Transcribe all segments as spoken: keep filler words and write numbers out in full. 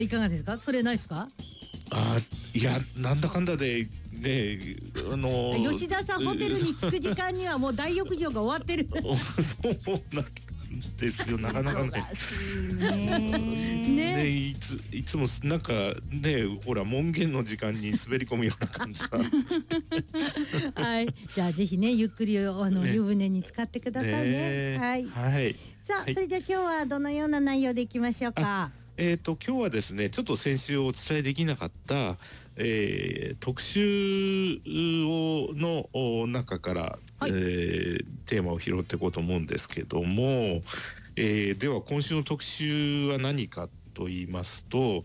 いかがですか？それないですか？ あいやなんだかんだでねあの吉田さんホテルに着く時間にはもう大浴場が終わってるそうなんですよ。なかなかね忙しいねねいついつもなんかねほら門限の時間に滑り込むような感じだはい、じゃあぜひねゆっくりあの、ね、湯船に浸かってくださいね。 ねはい、 はい、 さあ、 はい、 それじゃあ今日はどのような内容でいきましょうか。 えーと今日はですねちょっと先週お伝えできなかった、えー、特集をの中から、はい、えー、テーマを拾っていこうと思うんですけども、えー、では今週の特集は何かと言いますと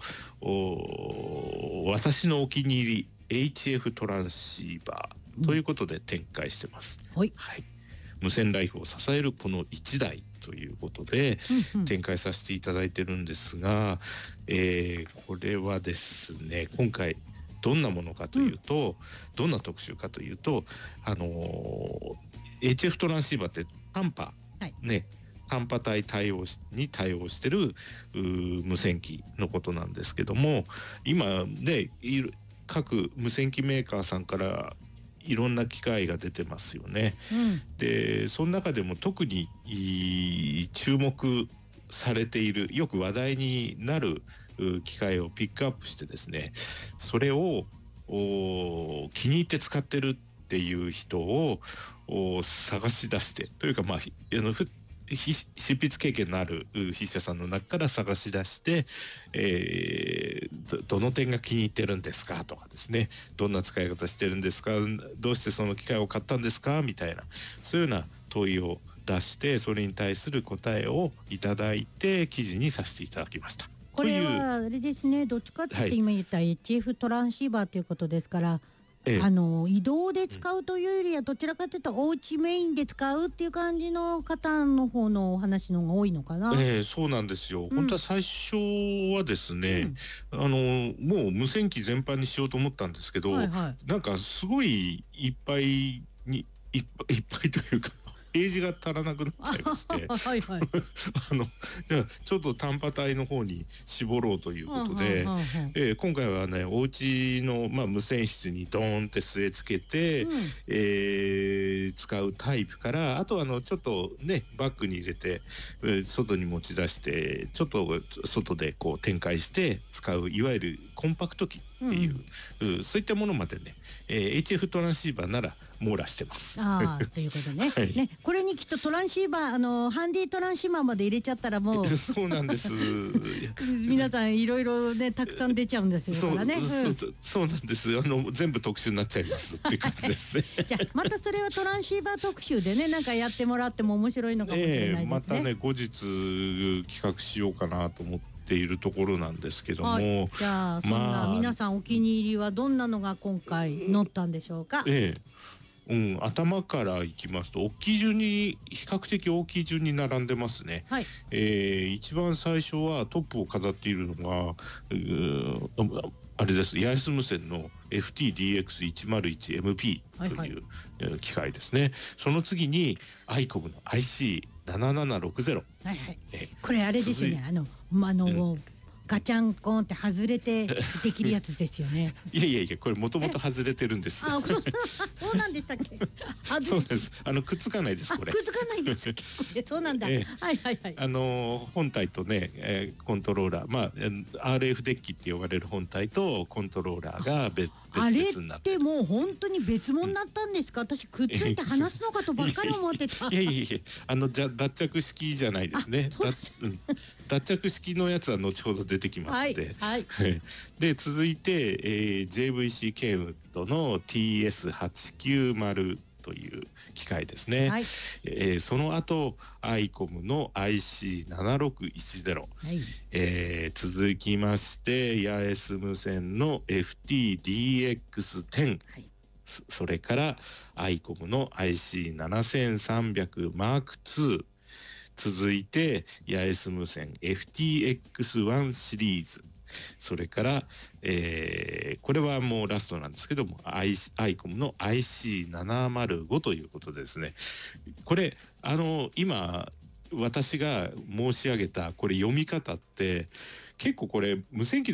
私のお気に入り エイチエフ トランシーバーということで展開してます、 うん、はい、 はい、無線ライフを支えるこのいちだいということで展開させていただいてるんですが、うんえー、これはですね今回どんなものかというと、うん、どんな特集かというとあのー、エイチエフ トランシーバーって短波、はい、ね短波帯対応しに対応してる無線機のことなんですけども今ね各無線機メーカーさんからいろんな機械が出てますよね、うん、でその中でも特に注目されているよく話題になる機械をピックアップしてですねそれを気に入って使ってるっていう人を探し出してというかまああのふ執筆経験のある筆者さんの中から探し出して、えー、ど, どの点が気に入ってるんですかとかですねどんな使い方してるんですかどうしてその機械を買ったんですかみたいなそういうような問いを出してそれに対する答えをいただいて記事にさせていただきました。 これはあれですねどっちかって今言った エイチエフ トランシーバーということですからええ、あの移動で使うというよりはどちらかというとお家メインで使うっていう感じの方の方のお話の方が多いのかな。 ええ、そうなんですよ、うん、本当は最初はですね、うん、あのもう無線機全般にしようと思ったんですけど、はいはい、なんかすごいいっぱいにいっぱいいっぱいというかページが足らなくなっちゃいましてはい、はい、あのじゃあちょっと単波帯の方に絞ろうということで、えー、今回はねお家の、まあ、無線室にドーンって据え付けて、うんえー、使うタイプからあとはあのちょっとねバッグに入れて、えー、外に持ち出してちょっと外でこう展開して使ういわゆるコンパクト機っていう、うん、そういったものまでね、えー、エイチエフ トランシーバーなら網羅してます。 あということね、はい、ねこれにきっとトランシーバーあのハンディトランシーバーまで入れちゃったらもうそうなんです皆さんいろいろねたくさん出ちゃうんですよそうからね、うん、 そうそうなんですあの全部特集になっちゃいますっていう感じですねじゃあまたそれはトランシーバー特集でねなんかやってもらっても面白いのかもしれないですね、えー、 またね後日企画しようかなと思ってているところなんですけども、はい、 じゃあそんな皆さんお気に入りはどんなのが今回載ったんでしょうか。 ええうん、頭からいきますと大きい順に比較的大きい順に並んでますね、はいえー、一番最初はトップを飾っているのがあれです八重洲無線の エフティーディーエックスいちまるいちエムピー という機械ですね、はいはい、その次にアイコムの アイシーななななろくゼロ、 はいはいえこれあれですよねあの、まあの、うんガチャンコンって外れてできるやつですよねいやいやいやこれもともと外れてるんですあそうなんでしたっけそうですあのくっつかないですこれくっつかないですそうなんだ、えー、はいはいはいあのー、本体とね、えー、コントローラーまあ アールエフ デッキって呼ばれる本体とコントローラーが別々になってあれってもう本当に別物になったんですか、うん、私くっついて離すのかとばっかり思ってたいやいやいやあのじゃ脱着式じゃないですねだ、うん、脱着式のやつは後ほど出てきますので、はいはい、で続いて、えー、ジェイブイシー ケンウッドの ティーエスはちきゅうまる という機械ですね、はいえー、その後アイコムの アイシーななろくいちゼロ、はいえー、続きまして八重洲無線の エフティーディーエックステン、はい、それからアイコムの アイシーななさんびゃくマークツー続いて八重洲無線 エフティーエックスワン シリーズそれから、えー、これはもうラストなんですけどもアイ、アイコムの アイシーななまるご ということでですねこれあの今私が申し上げたこれ読み方って結構これ無線機